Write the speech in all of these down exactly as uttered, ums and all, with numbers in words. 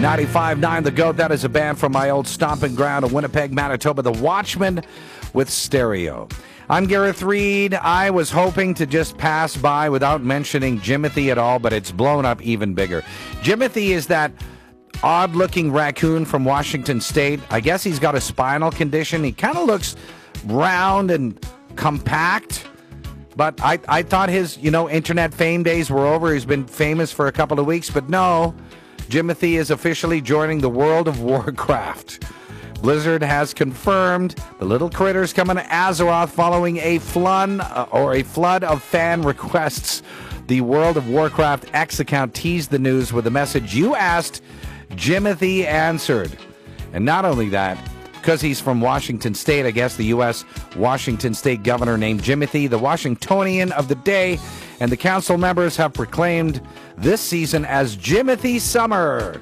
ninety-five point nine The Goat. That is a band from my old stomping ground of Winnipeg, Manitoba, The Watchmen with Stereo. I'm Gareth Reed. I was hoping to just pass by without mentioning Jimothy at all, but it's blown up even bigger. Jimothy is that odd-looking raccoon from Washington State. I guess he's got a spinal condition. He kind of looks round and compact, but I, I thought his, you know, internet fame days were over. He's been famous for a couple of weeks, but no, Jimothy is officially joining the World of Warcraft. Blizzard has confirmed the little critter's coming to Azeroth following a flood uh, or a flood of fan requests. The World of Warcraft X account teased the news with a message, "You asked, Jimothy answered." And not only that, because he's from Washington State, I guess the U S Washington State governor named Jimothy the Washingtonian of the day, and the council members have proclaimed this season as Jimothy Summer.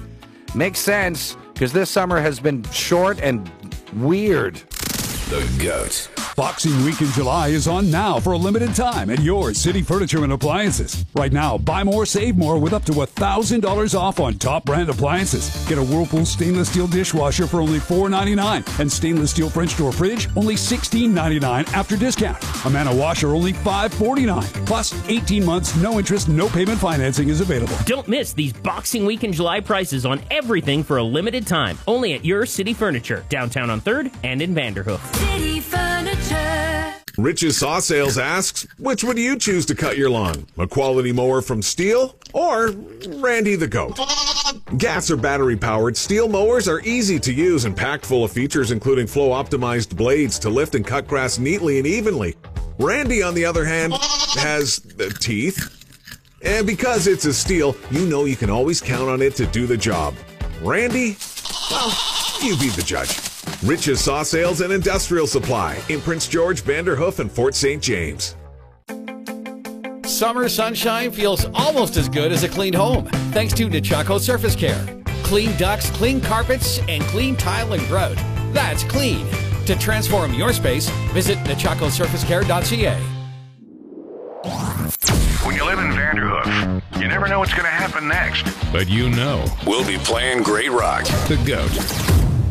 Makes sense, because this summer has been short and weird. The Goat. Boxing Week in July is on now for a limited time at your City Furniture and Appliances. Right now, buy more, save more with up to one thousand dollars off on top brand appliances. Get a Whirlpool stainless steel dishwasher for only four ninety-nine and stainless steel French door fridge only sixteen ninety-nine after discount. A Mana washer only five forty-nine. Plus, eighteen months, no interest, no payment financing is available. Don't miss these Boxing Week in July prices on everything for a limited time. Only at your City Furniture, downtown on third and in Vanderhoof. City Furniture. Rich's Saw Sales asks, which would you choose to cut your lawn? A quality mower from Steel or Randy the Goat? Gas or battery powered Steel mowers are easy to use and packed full of features including flow optimized blades to lift and cut grass neatly and evenly. Randy, on the other hand, has uh, teeth. And because it's a Steel, you know you can always count on it to do the job. Randy, well, you be the judge. Rich's Saw Sales and Industrial Supply in Prince George, Vanderhoof, and Fort Saint James. Summer sunshine feels almost as good as a clean home, thanks to Nechako Surface Care. Clean ducts, clean carpets, and clean tile and grout. That's clean. To transform your space, visit nechako surface care dot c a. When you live in Vanderhoof, you never know what's going to happen next. But you know, we'll be playing great rock. The Goat.